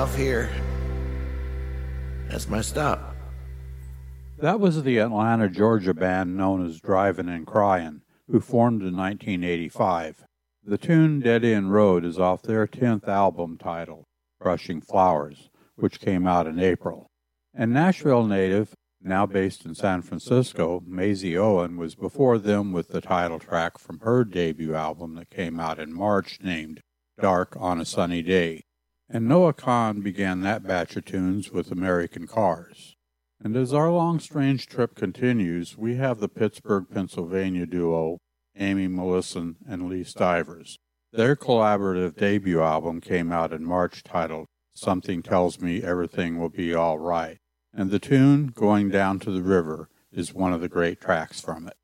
off here. That's my stop. That was the Atlanta, Georgia band known as Drivin' and Cryin', who formed in 1985. The tune Dead End Road is off their 10th album titled Brushing Flowers, which came out in April. And Nashville native, now based in San Francisco, Maisie Owen was before them with the title track from her debut album that came out in March named Dark on a Sunny Day. And Noah Kahan began that batch of tunes with American Cars. And as our long, strange trip continues, we have the Pittsburgh, Pennsylvania duo, Amy Mollison and Lee Stivers. Their collaborative debut album came out in March titled Something Tells Me Everything Will Be All Right, and the tune, Going Down to the River, is one of the great tracks from it.